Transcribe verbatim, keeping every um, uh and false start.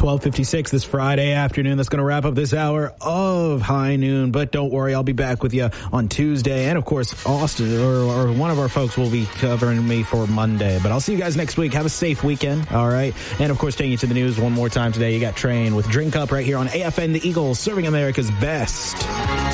twelve fifty-six this Friday afternoon. That's going to wrap up this hour of High Noon. But don't worry, I'll be back with you on Tuesday. And, of course, Austin or, or one of our folks will be covering me for Monday. But I'll see you guys next week. Have a safe weekend, all right? And, of course, taking you to the news one more time today, you got Train with Drink Up right here on A F N The Eagle, serving America's best.